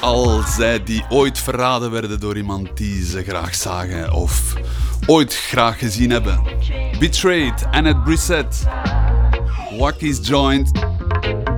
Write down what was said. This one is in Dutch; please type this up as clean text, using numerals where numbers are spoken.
al zij die ooit verraden werden door iemand die ze graag zagen of ooit graag gezien hebben. Betrayed, Annette Brissett, Wacky's Joint.